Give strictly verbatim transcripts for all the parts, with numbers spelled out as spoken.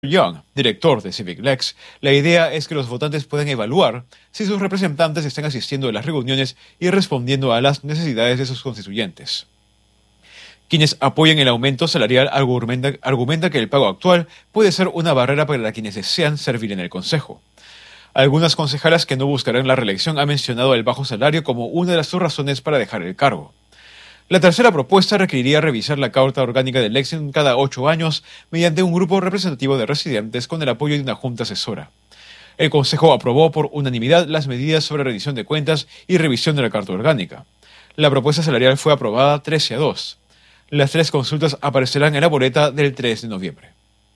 Young, director de CivicLex, la idea es que los votantes puedan evaluar si sus representantes están asistiendo a las reuniones y respondiendo a las necesidades de sus constituyentes. Quienes apoyan el aumento salarial argumenta, argumenta que el pago actual puede ser una barrera para quienes desean servir en el Consejo. Algunas concejalas que no buscarán la reelección han mencionado el bajo salario como una de sus razones para dejar el cargo. La tercera propuesta requeriría revisar la Carta Orgánica de Lexington cada ocho años mediante un grupo representativo de residentes con el apoyo de una junta asesora. El Consejo aprobó por unanimidad las medidas sobre rendición de cuentas y revisión de la Carta Orgánica. La propuesta salarial fue aprobada trece a dos. Las tres consultas aparecerán en la boleta del tres de noviembre.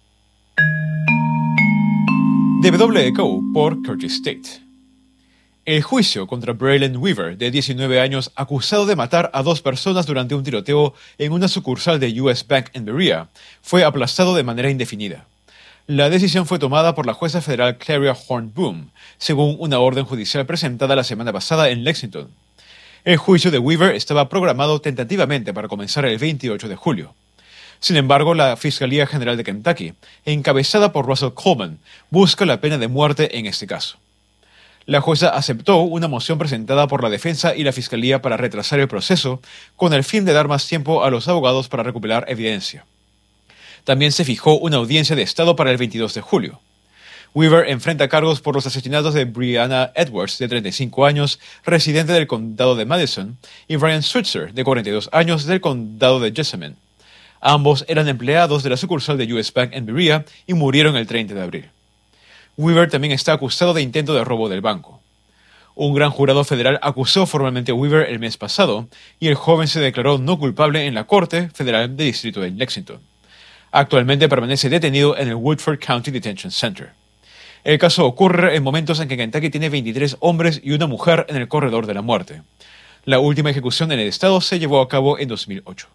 D W K U por Curtis State. El juicio contra Braylon Weaver, de diecinueve años, acusado de matar a dos personas durante un tiroteo en una sucursal de U S Bank en Berea, fue aplazado de manera indefinida. La decisión fue tomada por la jueza federal Claria Horn-Boom, según una orden judicial presentada la semana pasada en Lexington. El juicio de Weaver estaba programado tentativamente para comenzar el veintiocho de julio. Sin embargo, la Fiscalía General de Kentucky, encabezada por Russell Coleman, busca la pena de muerte en este caso. La jueza aceptó una moción presentada por la defensa y la fiscalía para retrasar el proceso, con el fin de dar más tiempo a los abogados para recuperar evidencia. También se fijó una audiencia de Estado para el veintidós de julio. Weaver enfrenta cargos por los asesinatos de Brianna Edwards, de treinta y cinco años, residente del condado de Madison, y Brian Switzer, de cuarenta y dos años, del condado de Jessamine. Ambos eran empleados de la sucursal de U S Bank en Berea y murieron el treinta de abril. Weaver también está acusado de intento de robo del banco. Un gran jurado federal acusó formalmente a Weaver el mes pasado y el joven se declaró no culpable en la Corte Federal de Distrito de Lexington. Actualmente permanece detenido en el Woodford County Detention Center. El caso ocurre en momentos en que Kentucky tiene veintitrés hombres y una mujer en el corredor de la muerte. La última ejecución en el estado se llevó a cabo en dos mil ocho.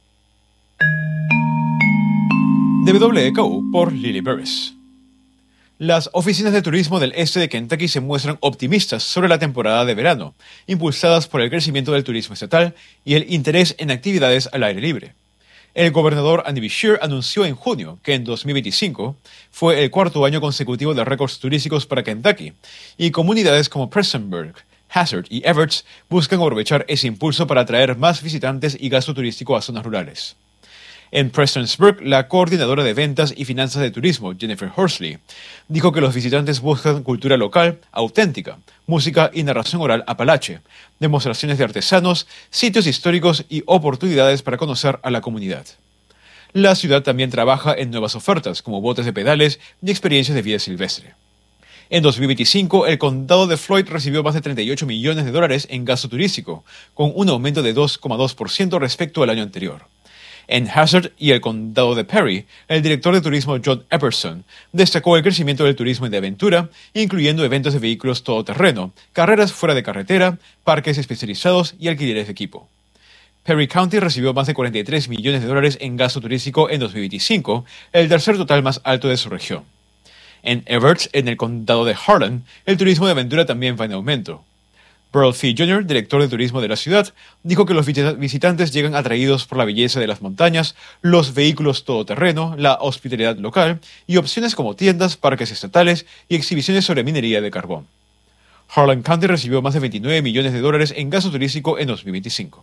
D W K U por Lily Burris. Las oficinas de turismo del este de Kentucky se muestran optimistas sobre la temporada de verano, impulsadas por el crecimiento del turismo estatal y el interés en actividades al aire libre. El gobernador Andy Beshear anunció en junio que en dos mil veinticinco fue el cuarto año consecutivo de récords turísticos para Kentucky, y comunidades como Prestonsburg, Hazard y Evarts buscan aprovechar ese impulso para atraer más visitantes y gasto turístico a zonas rurales. En Prestonsburg, la coordinadora de ventas y finanzas de turismo, Jennifer Horsley, dijo que los visitantes buscan cultura local, auténtica, música y narración oral apalache, demostraciones de artesanos, sitios históricos y oportunidades para conocer a la comunidad. La ciudad también trabaja en nuevas ofertas, como botes de pedales y experiencias de vida silvestre. En dos mil veinticinco, el condado de Floyd recibió más de treinta y ocho millones de dólares en gasto turístico, con un aumento de dos coma dos por ciento respecto al año anterior. En Hazard y el condado de Perry, el director de turismo John Epperson destacó el crecimiento del turismo de aventura, incluyendo eventos de vehículos todoterreno, carreras fuera de carretera, parques especializados y alquileres de equipo. Perry County recibió más de cuarenta y tres millones de dólares en gasto turístico en dos mil veinticinco, el tercer total más alto de su región. En Evarts, en el condado de Harlan, el turismo de aventura también va en aumento. Burl Fee junior, director de turismo de la ciudad, dijo que los visitantes llegan atraídos por la belleza de las montañas, los vehículos todoterreno, la hospitalidad local y opciones como tiendas, parques estatales y exhibiciones sobre minería de carbón. Harlan County recibió más de veintinueve millones de dólares en gasto turístico en dos mil veinticinco.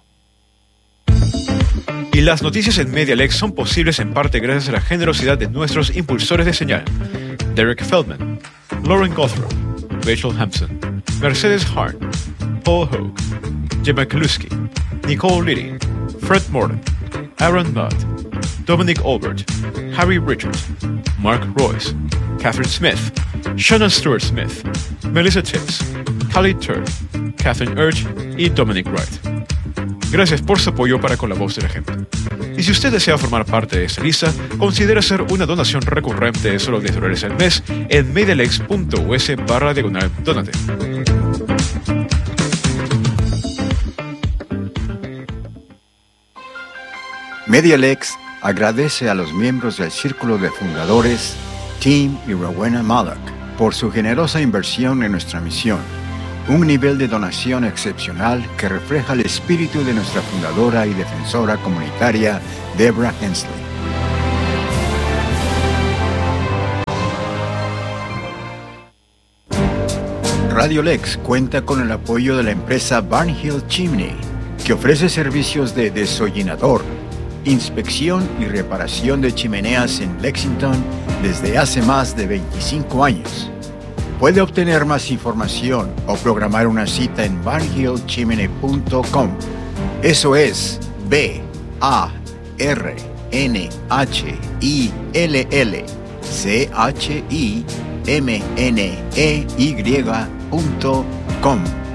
Y las noticias en MediaLex son posibles en parte gracias a la generosidad de nuestros impulsores de señal: Derek Feldman, Lauren Gothrow, Rachel Hampson, Mercedes Hart, Paul Hogue, Gemma Kaluski, Nicole Liddy, Fred Morton, Aaron Mudd, Dominic Albert, Harry Richards, Mark Royce, Catherine Smith, Shannon Stewart Smith, Melissa Tibbs, Khalid Turr, Catherine Urge y Dominic Wright. Gracias por su apoyo para con la voz de la gente. Y si usted desea formar parte de esta lista, considere hacer una donación recurrente de solo diez dólares al mes en medialex.us barra diagonal donate. MediaLex agradece a los miembros del Círculo de Fundadores, Tim y Rowena Mallock, por su generosa inversión en nuestra misión. Un nivel de donación excepcional que refleja el espíritu de nuestra fundadora y defensora comunitaria, Deborah Hensley. Radio Lex cuenta con el apoyo de la empresa Barnhill Chimney, que ofrece servicios de desollinador, inspección y reparación de chimeneas en Lexington desde hace más de veinticinco años. Puede obtener más información o programar una cita en barnhill chimney punto com. Eso es B A R N H I L L C H I M N E Y punto com.